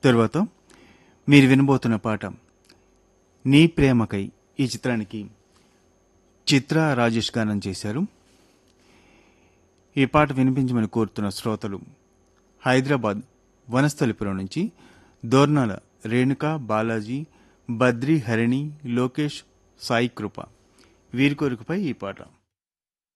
తర్వాత మీరు వినబోతున్న పాట నీ ప్రేమకై. ఈ చిత్రానికి చిత్ర రాజేష్ గానం చేశారు. ఈ పాట వినిపించమని కోరుతున్న శ్రోతలు హైదరాబాద్ వనస్థలిపురం నుంచి దోర్నాల రేణుక, బాలాజీ, బద్రి, హరిణి, లోకేష్, సాయి కృప. వీరి కోరికపై ఈ పాట.